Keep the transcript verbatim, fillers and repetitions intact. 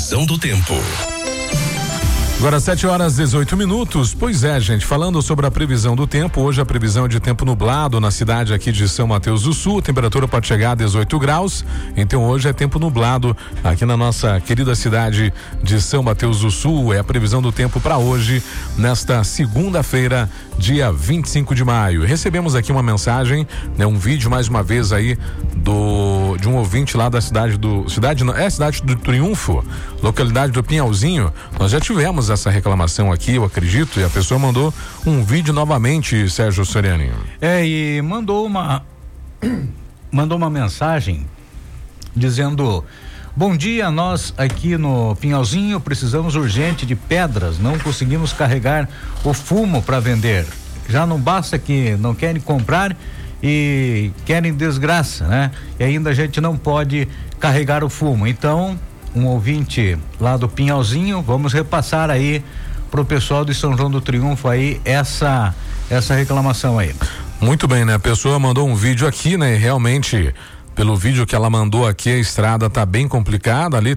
previsão do tempo. Agora sete horas dezoito minutos. Pois é, gente, falando sobre a previsão do tempo, hoje a previsão é de tempo nublado na cidade aqui de São Mateus do Sul, a temperatura pode chegar a dezoito graus, então hoje é tempo nublado aqui na nossa querida cidade de São Mateus do Sul. É a previsão do tempo para hoje, nesta segunda-feira, dia vinte e cinco de maio. Recebemos aqui uma mensagem, né, um vídeo mais uma vez aí do de um ouvinte lá da cidade do cidade é cidade do Triunfo, localidade do Pinhalzinho. Nós já tivemos essa reclamação aqui, eu acredito, e a pessoa mandou um vídeo novamente, Sérgio Soriani. É, e mandou uma mandou uma mensagem dizendo: bom dia, nós aqui no Pinhalzinho precisamos urgente de pedras, não conseguimos carregar o fumo para vender. Já não basta que não querem comprar e querem desgraça, né? E ainda a gente não pode carregar o fumo. Então, um ouvinte lá do Pinhalzinho, vamos repassar aí pro pessoal de São João do Triunfo aí essa essa reclamação aí. Muito bem, né? A pessoa mandou um vídeo aqui, né? E realmente, pelo vídeo que ela mandou aqui, a estrada tá bem complicada ali.